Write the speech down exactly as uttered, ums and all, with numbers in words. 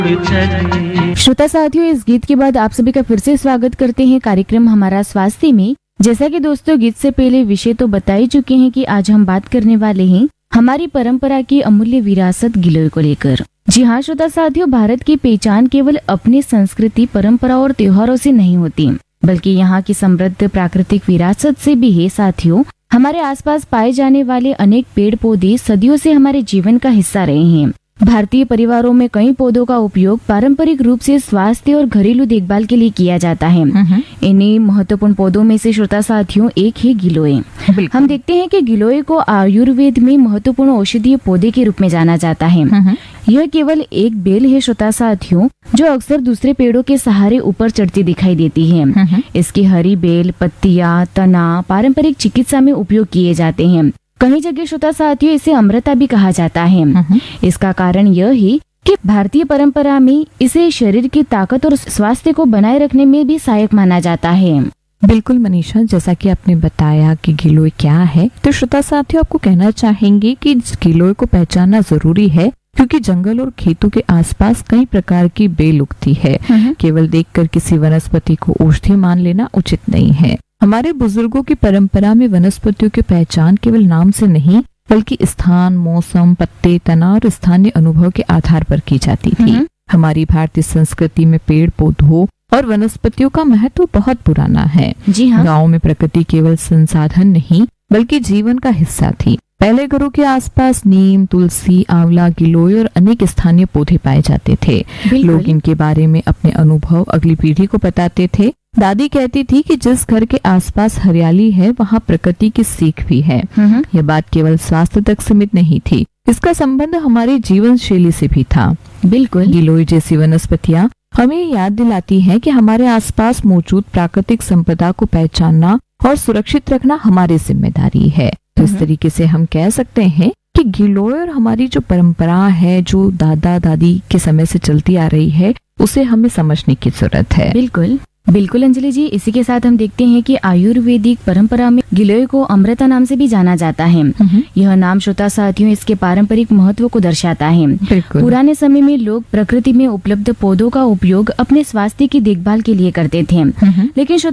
श्रोता साथियों, इस गीत के बाद आप सभी का फिर से स्वागत करते हैं कार्यक्रम हमारा स्वास्थ्य में। जैसा कि दोस्तों गीत से पहले विषय तो बता ही चुके हैं कि आज हम बात करने वाले हैं हमारी परंपरा की अमूल्य विरासत गिलोय को लेकर। जी हाँ श्रोता साथियों, भारत की पहचान केवल अपनी संस्कृति, परंपरा और त्योहारों से नहीं होती, बल्कि यहाँ की समृद्ध प्राकृतिक विरासत से भी है। साथियों, हमारे आसपास पाए जाने वाले अनेक पेड़ पौधे सदियों से हमारे जीवन का हिस्सा रहे हैं। भारतीय परिवारों में कई पौधों का उपयोग पारंपरिक रूप से स्वास्थ्य और घरेलू देखभाल के लिए किया जाता है। इन्हीं महत्वपूर्ण पौधों में से श्रोता साथियों एक है गिलोय। हम देखते हैं कि गिलोय को आयुर्वेद में महत्वपूर्ण औषधीय पौधे के रूप में जाना जाता है। यह केवल एक बेल है श्रोता साथियों, जो अक्सर दूसरे पेड़ों के सहारे ऊपर चढ़ती दिखाई देती है। इसकी हरी बेल, पत्तियां, तना पारंपरिक चिकित्सा में उपयोग किए जाते हैं। कई जगह श्रोता साथियों इसे अमृता भी कहा जाता है। इसका कारण यह है कि भारतीय परंपरा में इसे शरीर की ताकत और स्वास्थ्य को बनाए रखने में भी सहायक माना जाता है। बिल्कुल मनीषा, जैसा कि आपने बताया कि गिलोय क्या है, तो श्रोता साथियों आपको कहना चाहेंगे कि गिलोय को पहचानना जरूरी है, क्योंकि जंगल और खेतों के आसपास कई प्रकार की बेल उगती है। केवल देखकर किसी वनस्पति को औषधि मान लेना उचित नहीं है। हमारे बुजुर्गों की परंपरा में वनस्पतियों की पहचान केवल नाम से नहीं, बल्कि स्थान, मौसम, पत्ते, तना और स्थानीय अनुभव के आधार पर की जाती थी। हमारी भारतीय संस्कृति में पेड़ पौधों और वनस्पतियों का महत्व बहुत पुराना है। जी हाँ। गाँव में प्रकृति केवल संसाधन नहीं, बल्कि जीवन का हिस्सा थी। पहले घरों के आसपास नीम, तुलसी, आंवला, गिलोय और अनेक स्थानीय पौधे पाए जाते थे। लोग इनके बारे में अपने अनुभव अगली पीढ़ी को बताते थे। दादी कहती थी कि जिस घर के आसपास हरियाली है, वहाँ प्रकृति की सीख भी है। यह बात केवल स्वास्थ्य तक सीमित नहीं थी, इसका संबंध हमारी जीवन शैली से भी था। बिल्कुल। गिलोय जैसी वनस्पतियाँ हमें याद दिलाती हैं कि हमारे आसपास मौजूद प्राकृतिक संपदा को पहचानना और सुरक्षित रखना हमारी जिम्मेदारी है। तो इस तरीके से हम कह सकते हैं कि गिलोय और हमारी जो परंपरा है, जो दादा दादी के समय से चलती आ रही है, उसे हमें समझने की जरूरत है। बिल्कुल बिल्कुल अंजलि जी, इसी के साथ हम देखते हैं कि आयुर्वेदिक परंपरा में गिलोय को अमृता नाम से भी जाना जाता है। यह नाम श्रोता साथियों इसके पारंपरिक महत्व को दर्शाता है। पुराने समय में लोग प्रकृति में उपलब्ध पौधों का उपयोग अपने स्वास्थ्य की देखभाल के लिए करते थे, लेकिन